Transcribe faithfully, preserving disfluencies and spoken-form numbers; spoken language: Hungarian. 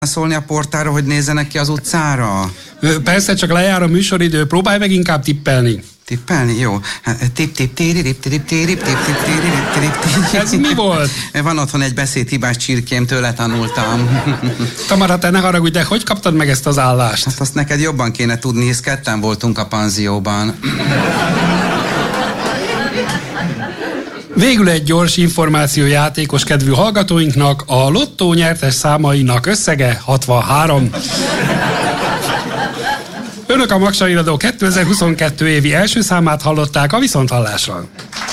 szólni a portára, hogy nézzenek ki az utcára? Persze, csak lejár a műsoridő, próbálj meg inkább tippelni. Tippelni? Jó. Tip, tip, térip, tip, térip, tip, tip, térip, tip. Ez mi volt? Van otthon egy beszédhibás csirkém, tőle tanultam. Tamara, te ne haragudj, de hogy kaptad meg ezt az állást? Hát azt neked jobban kéne tudni, hisz ketten voltunk a panzióban. Végül egy gyors információjátékos kedvű hallgatóinknak, a lottó nyertes számainak összege hatvanhárom. Önök a Magsa Iradó kétezer-huszonkettő évi első számát hallották, a viszonthallásra.